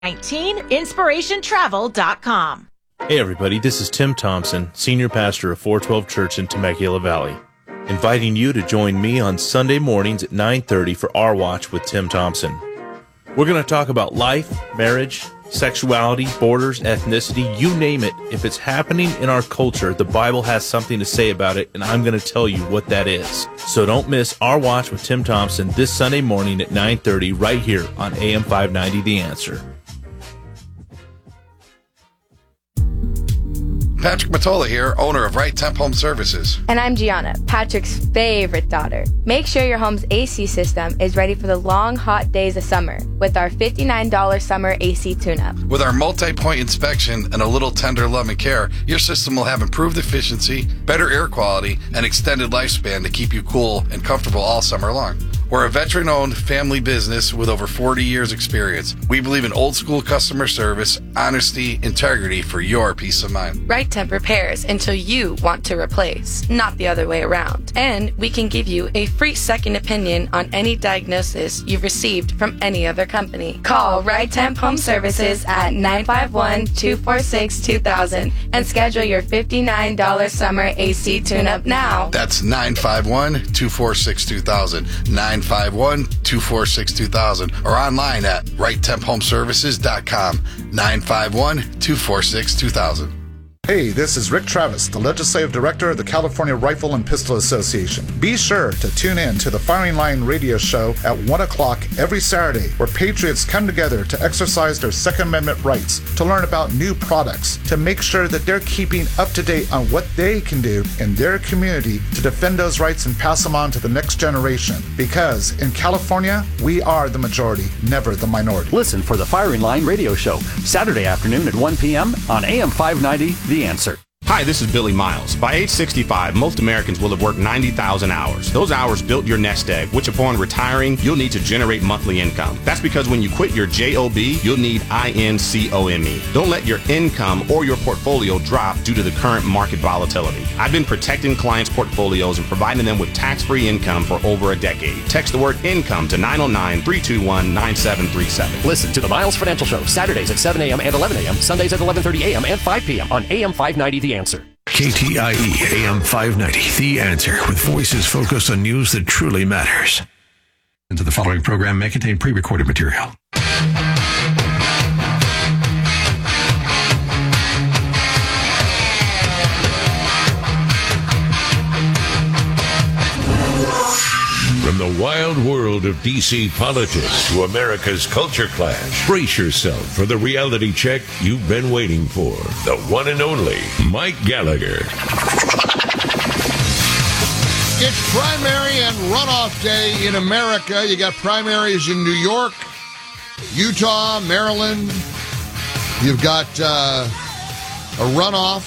inspirationtravel.com. Hey everybody, this is Tim Thompson, Senior Pastor of 412 Church in Temecula Valley, inviting you to join me on Sunday mornings at 9:30 for Our Watch with Tim Thompson. We're going to talk about life, marriage, sexuality, borders, ethnicity, you name it. If it's happening in our culture, the Bible has something to say about it, and I'm going to tell you what that is. So don't miss Our Watch with Tim Thompson this Sunday morning at 9:30 right here on AM 590 The Answer. Patrick Matola here, owner of Right Temp Home Services. And I'm Gianna, Patrick's favorite daughter. Make sure your home's AC system is ready for the long, hot days of summer with our $59 summer AC tune-up. With our multi-point inspection and a little tender love and care, your system will have improved efficiency, better air quality, and extended lifespan to keep you cool and comfortable all summer long. We're a veteran-owned family business with over 40 years experience. We believe in old-school customer service, honesty, integrity for your peace of mind. Right Temp repairs until you want to replace, not the other way around. And we can give you a free second opinion on any diagnosis you've received from any other company. Call Right Temp Home Services at 951-246-2000 and schedule your $59 summer AC tune-up now. That's 951-246-2000. 951-246-2000 or online at righttemphomeservices.com. 951-246-2000. Hey, this is Rick Travis, the Legislative Director of the California Rifle and Pistol Association. Be sure to tune in to the Firing Line radio show at 1 o'clock every Saturday, where patriots come together to exercise their Second Amendment rights, to learn about new products, to make sure that they're keeping up to date on what they can do in their community to defend those rights and pass them on to the next generation. Because in California, we are the majority, never the minority. Listen for the Firing Line radio show, Saturday afternoon at 1 p.m. on AM 590, The Answer. Hi, this is Billy Miles. By age 65, most Americans will have worked 90,000 hours. Those hours built your nest egg, which upon retiring, you'll need to generate monthly income. That's because when you quit your JOB, you'll need INCOME. Don't let your income or your portfolio drop due to the current market volatility. I've been protecting clients' portfolios and providing them with tax-free income for over a decade. Text the word income to 909-321-9737. Listen to the Miles Financial Show, Saturdays at 7 a.m. and 11 a.m., Sundays at 11:30 a.m. and 5 p.m. on AM 590 The Answer. KTIE AM 590, The Answer, with voices focused on news that truly matters. Into the following program may contain pre-recorded material. From the wild world of D.C. politics to America's culture clash, brace yourself for the reality check you've been waiting for. The one and only Mike Gallagher. It's primary and runoff day in America. You got primaries in New York, Utah, Maryland. You've got a runoff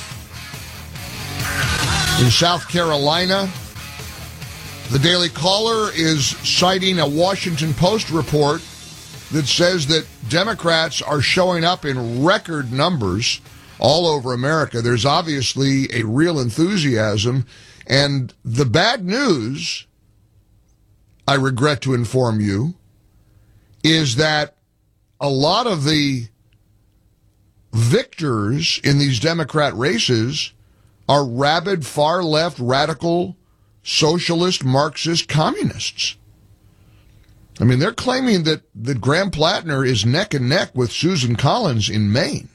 in South Carolina. The Daily Caller is citing a Washington Post report that says that Democrats are showing up in record numbers all over America. There's obviously a real enthusiasm. And the bad news, I regret to inform you, is that a lot of the victors in these Democrat races are rabid, far-left, radical, socialist, Marxist, communists. I mean, they're claiming that Graham Plattner is neck and neck with Susan Collins in Maine.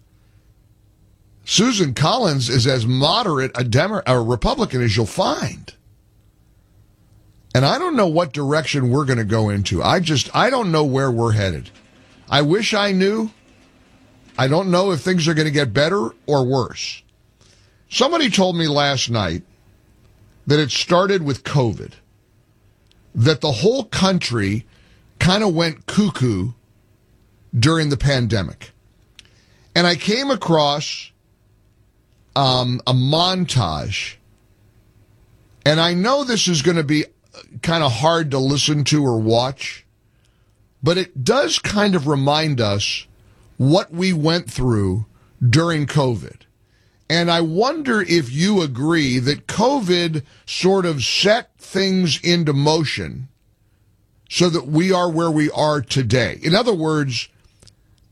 Susan Collins is as moderate a Republican as you'll find. And I don't know what direction we're going to go into. I don't know where we're headed. I wish I knew. I don't know if things are going to get better or worse. Somebody told me last night that it started with COVID, that the whole country kind of went cuckoo during the pandemic. And I came across a montage, and I know this is going to be kind of hard to listen to or watch, but it does kind of remind us what we went through during COVID. And I wonder if you agree that COVID sort of set things into motion so that we are where we are today. In other words,